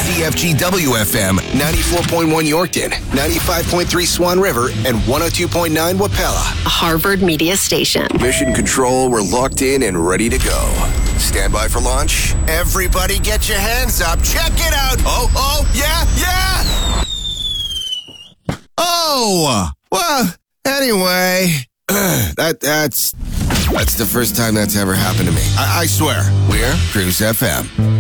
CFGW-FM, 94.1 Yorkton, 95.3 Swan River, and 102.9 Wapella. A Harvard Media Station. Mission Control, we're locked in and ready to go. Stand by for launch. Everybody get your hands up. Check it out. Oh, yeah. Oh, well, anyway, that's the first time that's ever happened to me. I swear. We're Cruise FM.